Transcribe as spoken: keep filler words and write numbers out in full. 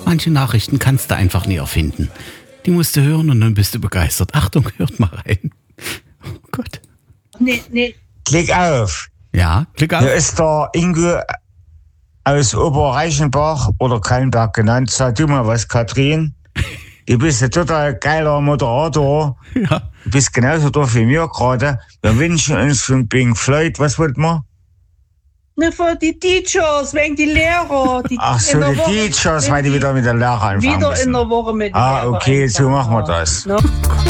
Manche Nachrichten kannst du einfach nie erfinden. Die musst du hören und dann bist du begeistert. Achtung, hört mal rein. Oh Gott. Nee, nee. Klick auf. Ja, klick auf. Hier ist der Ingo aus Oberreichenbach oder Kallenberg genannt. Sag du mal was, Katrin. Du bist ein total geiler Moderator. Ja. Du bist genauso doof wie mir gerade. Wir wünschen uns von Pink Floyd, was wollten wir? Ne, für die Teachers, wegen die Lehrer. Die Ach so, in der die Woche- Teachers, wenn weil die wieder mit der Lehrer anfangen Wieder müssen. in der Woche mit den Ah, Lehrern okay, so anfangen, machen wir ja. das. Ne?